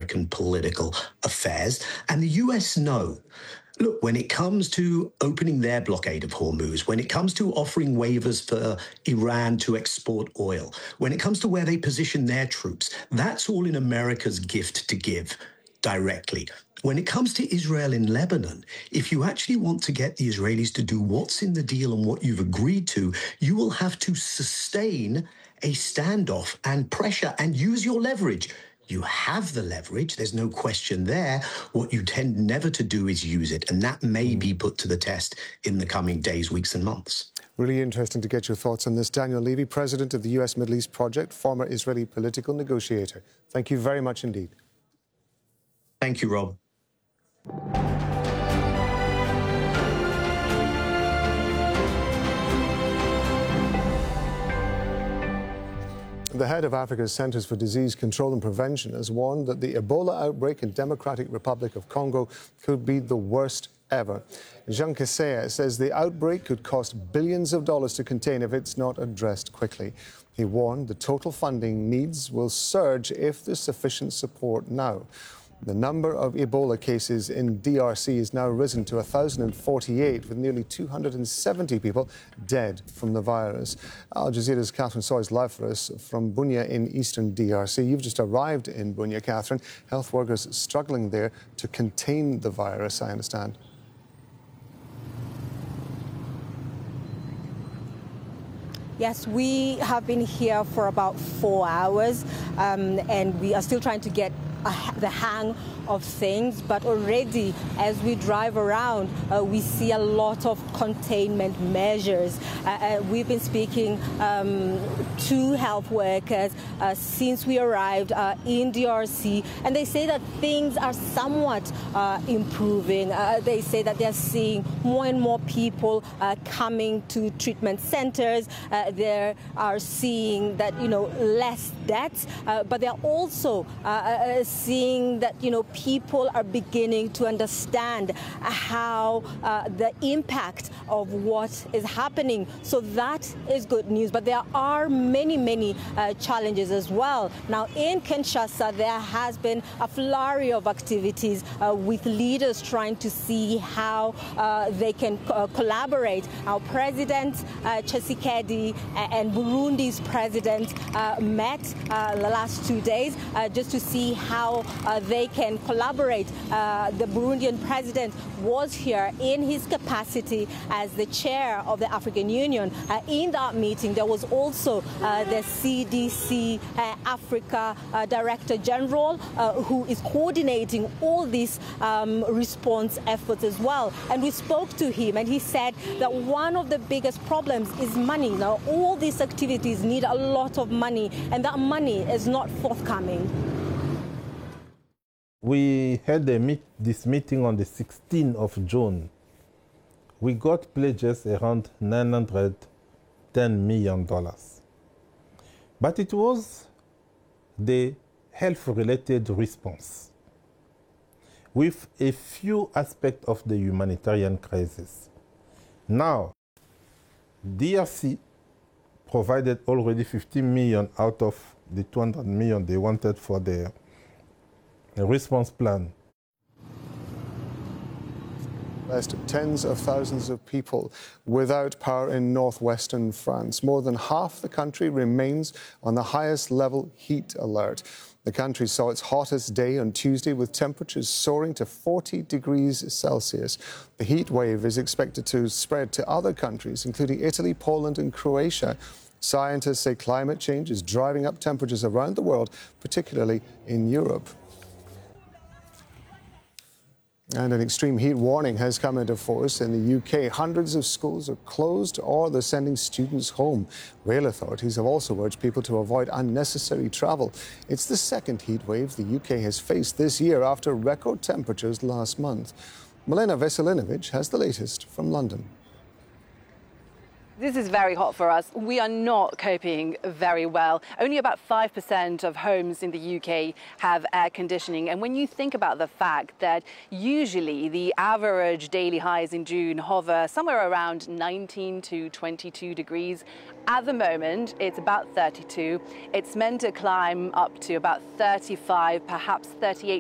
American political affairs. And the US know. Look, when it comes to opening their blockade of Hormuz, when it comes to offering waivers for Iran to export oil, when it comes to where they position their troops, that's all in America's gift to give directly. When it comes to Israel and Lebanon, if you actually want to get the Israelis to do what's in the deal and what you've agreed to, you will have to sustain a standoff and pressure and use your leverage. You have the leverage, there's no question there. What you tend never to do is use it, and that may be put to the test in the coming days, weeks and months. Really interesting to get your thoughts on this. Daniel Levy, president of the US Middle East Project, former Israeli political negotiator. Thank you very much indeed. Thank you, Rob. The head of Africa's Centers for Disease Control and Prevention has warned that the Ebola outbreak in Democratic Republic of Congo could be the worst ever. Jean Kaseya says the outbreak could cost billions of dollars to contain if it's not addressed quickly. He warned the total funding needs will surge if there's sufficient support now. The number of Ebola cases in DRC has now risen to 1,048, with nearly 270 people dead from the virus. Al Jazeera's Catherine Soy is live for us from Bunia in eastern DRC. You've just arrived in Bunia, Catherine. Health workers struggling there to contain the virus, I understand. Yes, we have been here for about 4 hours, and we are still trying to get the hang of things, but already as we drive around, we see a lot of containment measures. We've been speaking to health workers since we arrived in DRC, and they say that things are somewhat improving. They say that they're seeing more and more people coming to treatment centers. They are seeing that, less deaths, but they're also seeing that, people are beginning to understand how the impact of what is happening. So that is good news. But there are many challenges as well. Now, in Kinshasa, there has been a flurry of activities with leaders trying to see how they can collaborate. Our President Tshisekedi and Burundi's president met the last 2 days just to see how they can collaborate. The Burundian president was here in his capacity as the chair of the African Union. In that meeting, there was also the CDC Africa Director General who is coordinating all these response efforts as well. And we spoke to him, and he said that one of the biggest problems is money. Now, all these activities need a lot of money, and that money is not forthcoming. We had this meeting on the 16th of June. We got pledges around $910 million. But it was the health-related response with a few aspects of the humanitarian crisis. Now, DRC provided already 50 million out of the 200 million they wanted for their response plan. Tens of thousands of people without power in northwestern France. More than half the country remains on the highest level heat alert. The country saw its hottest day on Tuesday, with temperatures soaring to 40 degrees Celsius. The heat wave is expected to spread to other countries, including Italy, Poland and Croatia. Scientists say climate change is driving up temperatures around the world, particularly in Europe. And an extreme heat warning has come into force in the UK. Hundreds of schools are closed or they're sending students home. Rail authorities have also urged people to avoid unnecessary travel. It's the second heat wave the UK has faced this year after record temperatures last month. Milena Veselinovic has the latest from London. This is very hot for us. We are not coping very well. Only about 5% of homes in the UK have air conditioning. And when you think about the fact that usually the average daily highs in June hover somewhere around 19 to 22 degrees, at the moment it's about 32. It's meant to climb up to about 35, perhaps 38